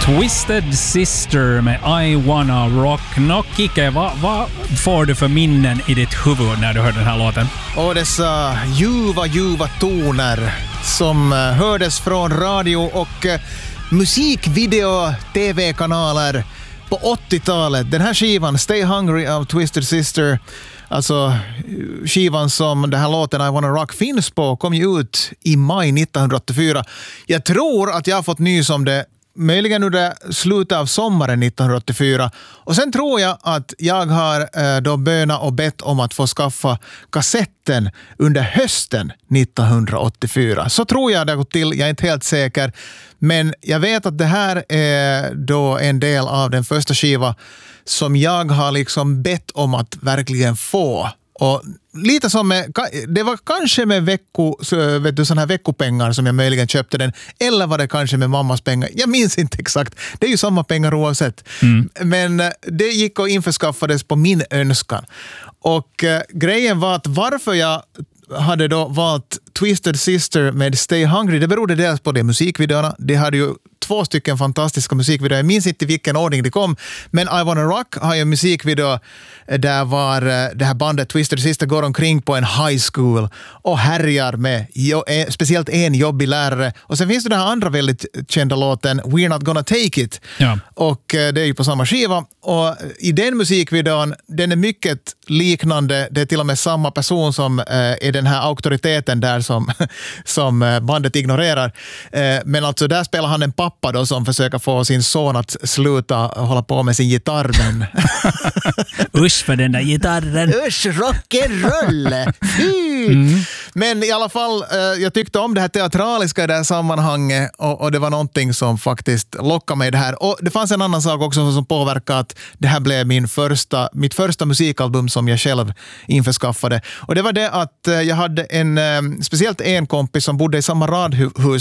Twisted Sister med I Wanna Rock. Kike, vad får du för minnen i ditt huvud när du hör den här låten? Och dessa ljuva toner som hördes från radio och musikvideo-tv-kanaler på 80-talet. Den här skivan, Stay Hungry av Twisted Sister, alltså skivan som den här låten I Wanna Rock finns på, kom ju ut i maj 1984. Jag tror att jag har fått nys om det möjligen under slutet av sommaren 1984. Och sen tror jag att jag har då bönat och bett om att få skaffa kassetten under hösten 1984. Så tror jag det har gått till, jag är inte helt säker. Men jag vet att det här är då en del av den första skiva som jag har liksom bett om att verkligen få. Och lite som med, det var kanske med såna här veckopengar som jag möjligen köpte den, eller var det kanske med mammas pengar, jag minns inte exakt, det är ju samma pengar oavsett, men det gick och införskaffades på min önskan. Och grejen var att varför jag hade då valt Twisted Sister med Stay Hungry, det berodde dels på de musikvideorna. Det hade ju 2 stycken fantastiska musikvideor. Jag minns inte vilken ordning det kom, men I Wanna Rock har ju en musikvideo där var det här bandet Twisted Sister går omkring på en high school och härjar med speciellt en jobbig lärare. Och sen finns det den här andra väldigt kända låten We're Not Gonna Take It. Ja. Och det är ju på samma skiva. Och i den musikvideon, den är mycket liknande. Det är till och med samma person som är den här auktoriteten där som bandet ignorerar. Men alltså där spelar han en pappa då som försöker få sin son att sluta hålla på med sin gitarr. Usch för den där gitarren. Usch, rock'n'roll. Men i alla fall, jag tyckte om det här teatraliska i det här sammanhanget och det var någonting som faktiskt lockade mig det här. Och det fanns en annan sak också som påverkade att det här blev mitt första musikalbum som jag själv införskaffade. Och det var det att jag hade speciellt en kompis som bodde i samma radhus